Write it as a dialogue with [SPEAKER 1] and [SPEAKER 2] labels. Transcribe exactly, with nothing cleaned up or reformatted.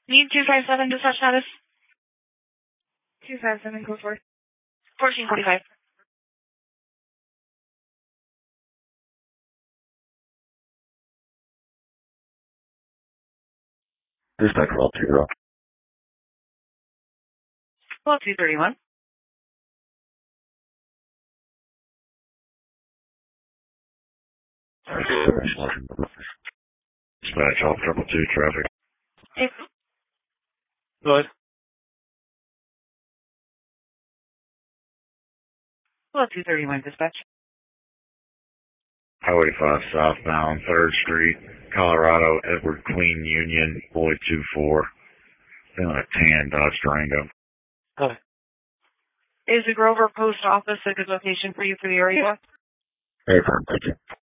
[SPEAKER 1] Need two five seven dispatch status. two five seven, go for it. fourteen forty-five.
[SPEAKER 2] Dispatch roll zero.
[SPEAKER 1] Well, two thirty-one.
[SPEAKER 2] Dispatch off triple two traffic.
[SPEAKER 1] Hey.
[SPEAKER 2] Good.
[SPEAKER 1] Well, two thirty-one dispatch.
[SPEAKER 2] Highway five southbound, third Street, Colorado, Edward Queen Union, Boyd two four. Feeling a tan Dodge Durango.
[SPEAKER 1] Good. Is the Grover Post Office a good location for you for the area?
[SPEAKER 2] Hey, thank you.